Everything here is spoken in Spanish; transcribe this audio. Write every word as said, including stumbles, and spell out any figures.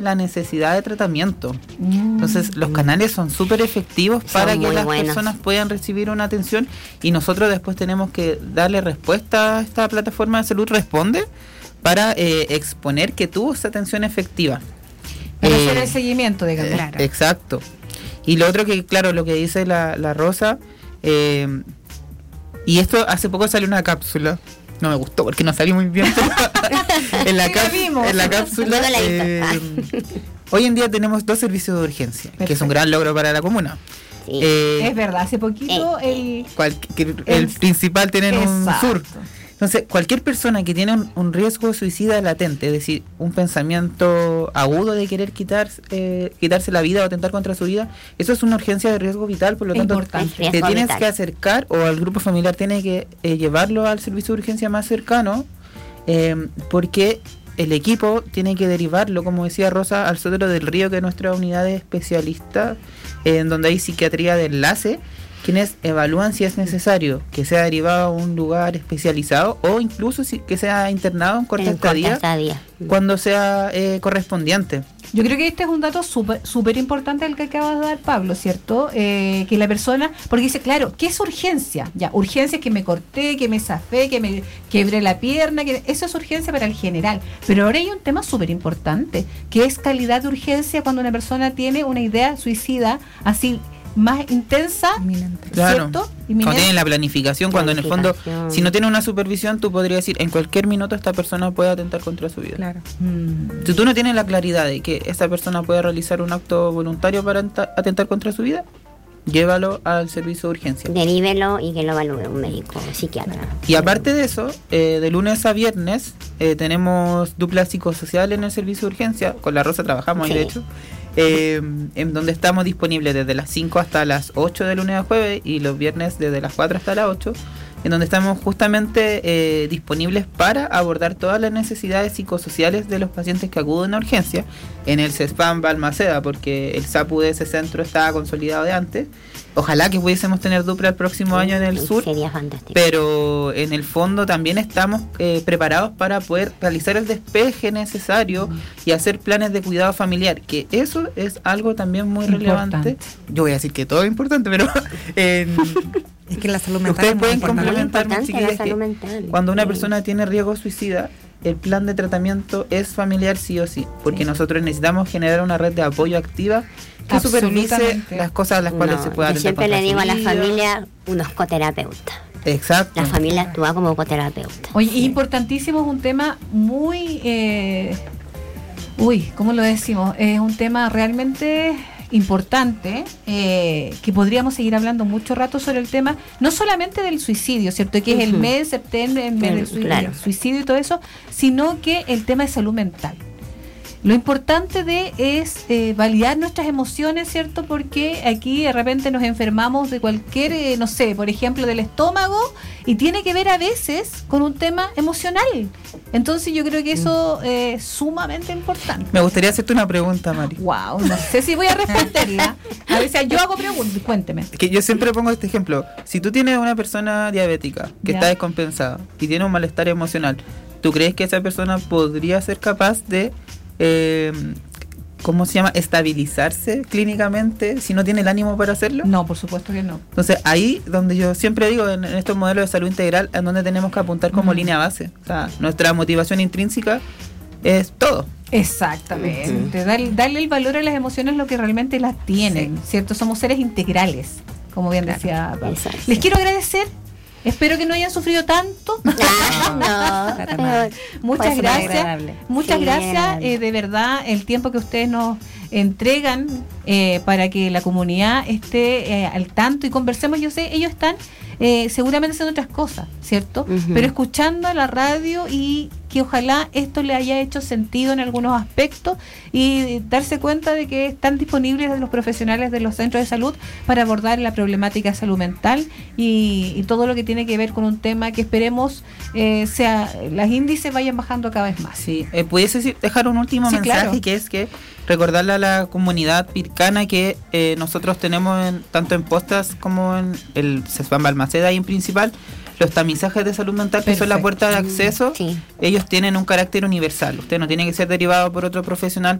la necesidad de tratamiento. Mm. Entonces los canales son súper efectivos son para que las buenos. personas puedan recibir una atención, y nosotros después tenemos que darle respuesta a esta plataforma de salud Responde para eh, exponer que tuvo esa atención efectiva. Para eh, hacer el seguimiento, digamos. Eh, claro. Exacto. Y lo otro que, claro, lo que dice la, la Rosa, eh, y esto hace poco salió una cápsula, no me gustó porque no salió muy bien, en, la cap- en la cápsula, eh, hoy en día tenemos dos servicios de urgencia, Perfecto. que es un gran logro para la comuna. Sí. Eh, es verdad, hace poquito eh, el, cual, el, el principal tiene un sur. Entonces, cualquier persona que tiene un, un riesgo suicida latente, es decir, un pensamiento agudo de querer quitar, eh, quitarse la vida o atentar contra su vida, eso es una urgencia de riesgo vital, por lo tanto, Importante. te tienes vital. que acercar, o al grupo familiar tiene que eh, llevarlo al servicio de urgencia más cercano, eh, porque el equipo tiene que derivarlo, como decía Rosa, al Sotero del Río, que es nuestra unidad de especialistas, eh, en donde hay psiquiatría de enlace, quienes evalúan si es necesario que sea derivado a un lugar especializado o incluso si, que sea internado en corta estadía, estadía cuando sea eh, correspondiente. Yo creo que este es un dato súper súper importante el que acabas de dar, Pablo, ¿cierto? Eh, que la persona, porque dice, claro, ¿qué es urgencia? Ya, urgencia es que me corté, que me zafé, que me quebré la pierna, que eso es urgencia para el general. Pero ahora hay un tema súper importante, que es calidad de urgencia cuando una persona tiene una idea suicida así más intensa, Inminente. ¿Cierto? Claro. Inminente. Cuando tienen la planificación, cuando planificación. en el fondo, si no tiene una supervisión, tú podrías decir, en cualquier minuto esta persona puede atentar contra su vida. Claro. Mm. Si tú no tienes la claridad de que esta persona puede realizar un acto voluntario para atentar contra su vida, llévalo al servicio de urgencia. Derívelo y que lo evalúe un médico, un psiquiatra. Y aparte de eso, eh, de lunes a viernes, eh, tenemos dupla psicosocial en el servicio de urgencia. Con la Rosa trabajamos sí. ahí, de hecho. Eh, en donde estamos disponibles desde las cinco hasta las ocho de lunes a jueves y los viernes desde las cuatro hasta las ocho, en donde estamos justamente eh, disponibles para abordar todas las necesidades psicosociales de los pacientes que acuden a urgencia en el CESPAM Balmaceda, porque el S A P U de ese centro estaba consolidado de antes. Ojalá que pudiésemos tener dupla el próximo sí, año en el sur, sería fantástico. Pero en el fondo también estamos eh, preparados para poder realizar el despeje necesario mm. y hacer planes de cuidado familiar, que eso es algo también muy importante. relevante. Yo voy a decir que todo es importante, pero en, es que la salud mental ustedes pueden importante. complementar, chiquillas, que mental. cuando una persona tiene riesgo suicida, el plan de tratamiento es familiar sí o sí, porque sí. nosotros necesitamos generar una red de apoyo activa que supervise las cosas a las cuales no, se pueda atentar. Siempre le digo a la familia, unos coterapeutas. Exacto. La familia actúa como coterapeuta. Oye, sí. importantísimo, es un tema muy... Eh, uy, ¿cómo lo decimos? Es un tema realmente importante, eh, que podríamos seguir hablando mucho rato sobre el tema, no solamente del suicidio, ¿cierto? Que uh-huh. es el mes de septiembre, el mes del suicidio, claro. suicidio y todo eso, sino que el tema de salud mental. Lo importante de es eh, validar nuestras emociones, ¿cierto? Porque aquí de repente nos enfermamos de cualquier, eh, no sé, por ejemplo, del estómago, y tiene que ver a veces con un tema emocional. Entonces yo creo que eso eh, es sumamente importante. Me gustaría hacerte una pregunta, Mari. Wow, no sé si voy a responderla. A veces yo hago preguntas, cuénteme. Que yo siempre pongo este ejemplo. Si tú tienes una persona diabética que ya. está descompensada y tiene un malestar emocional, ¿tú crees que esa persona podría ser capaz de Eh, ¿cómo se llama? estabilizarse clínicamente si no tiene el ánimo para hacerlo? No, por supuesto que no. Entonces ahí donde yo siempre digo, en, en estos modelos de salud integral, en donde tenemos que apuntar como mm. línea base. O sea, nuestra motivación intrínseca es todo. Exactamente. Uh-huh. Dar, darle el valor a las emociones, lo que realmente las tienen, sí. ¿cierto? Somos seres integrales, como bien claro. decía Pablo. Les quiero agradecer. Espero que no hayan sufrido tanto. No, no. Muchas gracias. Muchas sí, gracias. Eh, de verdad, el tiempo que ustedes nos entregan eh, para que la comunidad esté eh, al tanto y conversemos. Yo sé, ellos están eh, seguramente haciendo otras cosas, ¿cierto? Uh-huh. Pero escuchando la radio, y que ojalá esto le haya hecho sentido en algunos aspectos, y darse cuenta de que están disponibles los profesionales de los centros de salud para abordar la problemática de salud mental y, y todo lo que tiene que ver con un tema que esperemos eh, sea, los índices vayan bajando cada vez más. Sí, eh, pudiese dejar un último sí, mensaje, claro. que es que recordarle a la comunidad pircana que eh, nosotros tenemos en, tanto en Postas como en el CESPAM Balmaceda y en Principal, los tamizajes de salud mental, que Perfecto. son la puerta de acceso. Sí. Ellos tienen un carácter universal. Usted no tiene que ser derivado por otro profesional